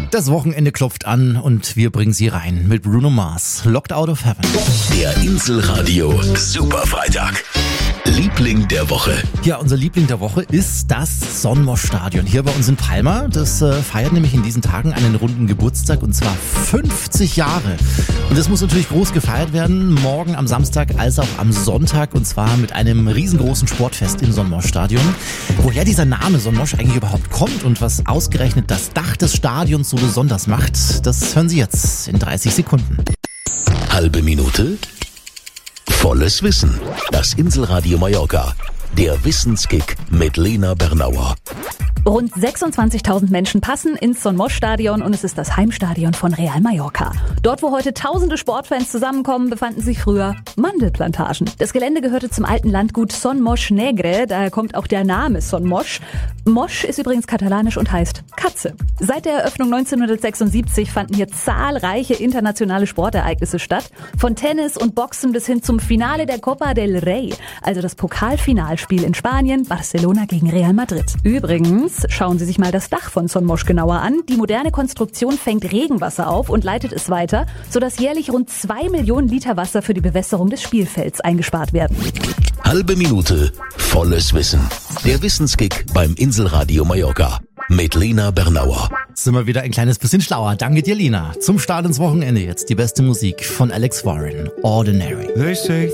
Das Wochenende klopft an und wir bringen sie rein mit Bruno Mars, Locked Out of Heaven. Der Inselradio Superfreitag. Liebling der Woche. Ja, unser Liebling der Woche ist das Sonmosch-Stadion hier bei uns in Palma. Das feiert nämlich in diesen Tagen einen runden Geburtstag und zwar 50 Jahre. Und das muss natürlich groß gefeiert werden, morgen am Samstag als auch am Sonntag und zwar mit einem riesengroßen Sportfest im Sonmosch-Stadion. Woher dieser Name Sonmosch eigentlich überhaupt kommt und was ausgerechnet das Dach des Stadions so besonders macht, das hören Sie jetzt in 30 Sekunden. Halbe Minute. Volles Wissen. Das Inselradio Mallorca. Der Wissenskick mit Lena Bernauer. Rund 26.000 Menschen passen ins Sonmosch-Stadion und es ist das Heimstadion von Real Mallorca. Dort, wo heute tausende Sportfans zusammenkommen, befanden sich früher Mandelplantagen. Das Gelände gehörte zum alten Landgut Son Moix Negre, daher kommt auch der Name Son Moix. Moix ist übrigens katalanisch und heißt Katze. Seit der Eröffnung 1976 fanden hier zahlreiche internationale Sportereignisse statt. Von Tennis und Boxen bis hin zum Finale der Copa del Rey, also das Pokalfinalspiel in Spanien, Barcelona gegen Real Madrid. Übrigens, schauen Sie sich mal das Dach von Son Moix genauer an. Die moderne Konstruktion fängt Regenwasser auf und leitet es weiter, sodass jährlich rund 2 Millionen Liter Wasser für die Bewässerung des Spielfelds eingespart werden. Halbe Minute. Volles Wissen. Der Wissenskick beim Inselradio Mallorca. Mit Lena Bernauer. Sind wir wieder ein kleines bisschen schlauer. Danke dir, Lena. Zum Start ins Wochenende jetzt die beste Musik von Alex Warren. Ordinary. They say